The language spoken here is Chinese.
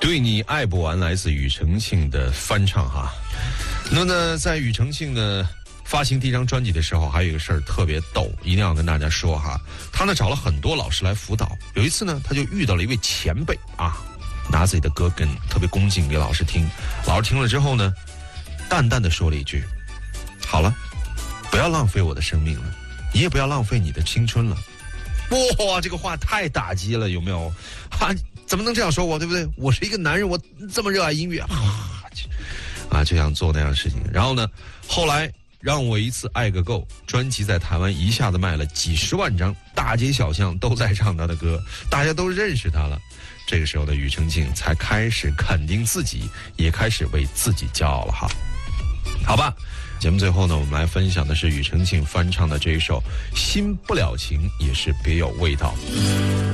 对你爱不完来自庾澄庆的翻唱哈。那么呢，在庾澄庆呢发行第一张专辑的时候，还有一个事儿特别逗，一定要跟大家说哈。他呢找了很多老师来辅导，有一次呢他就遇到了一位前辈啊，拿自己的歌跟特别恭敬给老师听，老师听了之后呢，淡淡的说了一句：好了，不要浪费我的生命了，你也不要浪费你的青春了。哇，这个话太打击了，有没有？啊，怎么能这样说我，对不对？我是一个男人，我这么热爱音乐就想做那样的事情。然后呢，后来让我一次爱个够专辑在台湾一下子卖了几十万张，大街小巷都在唱他的歌，大家都认识他了。这个时候的庾澄庆才开始肯定自己，也开始为自己骄傲了哈。好吧，节目最后呢，我们来分享的是庾澄庆翻唱的这一首《新不了情》，也是别有味道。